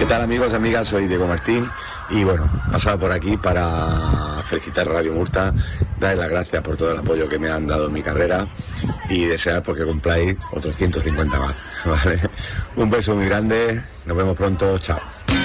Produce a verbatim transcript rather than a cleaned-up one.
¿Qué tal, amigos y amigas? Soy Diego Martín y bueno, pasaba por aquí para felicitar a Radio Murta, darles las gracias por todo el apoyo que me han dado en mi carrera y desear porque cumpláis otros ciento cincuenta más, ¿vale? Un beso muy grande, nos vemos pronto, chao.